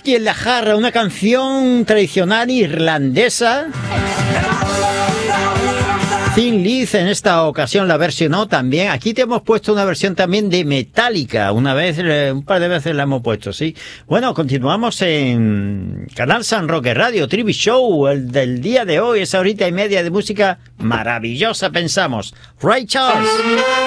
whisky en la jarra, una canción tradicional irlandesa. Thin Lizzy en esta ocasión la versionó también. Aquí te hemos puesto una versión también de Metallica. Una vez, un par de veces la hemos puesto, sí. Bueno, continuamos en Canal San Roque Radio, Trivi Show, el del día de hoy, esa horita y media de música maravillosa, pensamos. Ray Charles.